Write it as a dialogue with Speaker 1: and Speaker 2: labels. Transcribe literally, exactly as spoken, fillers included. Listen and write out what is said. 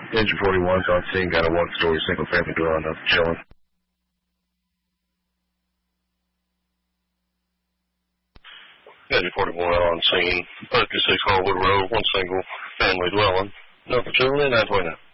Speaker 1: Engine forty-one's on scene, got a one-story single-family dwelling up chilling.
Speaker 2: Engine forty-one on scene, fifty-six Hallwood Road, one single-family dwelling. Number two, nine twenty-nine.